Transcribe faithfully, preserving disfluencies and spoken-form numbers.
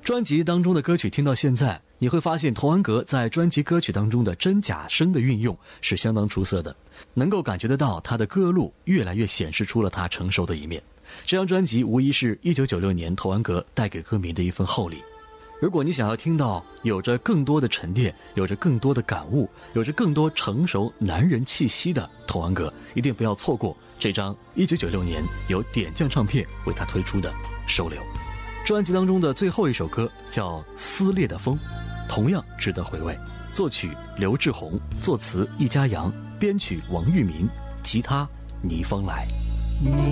专辑当中的歌曲听到现在，你会发现童安格在专辑歌曲当中的真假声的运用是相当出色的，能够感觉得到他的歌路越来越显示出了他成熟的一面。这张专辑无疑是一九九六年童安格带给歌迷的一份厚礼。如果你想要听到有着更多的沉淀，有着更多的感悟，有着更多成熟男人气息的童安格，一定不要错过这张一九九六年由点将唱片为他推出的《收留》。专辑当中的最后一首歌叫《撕裂的风》，同样值得回味。作曲刘志宏，作词易家扬，编曲王玉民，吉他倪芳来。 你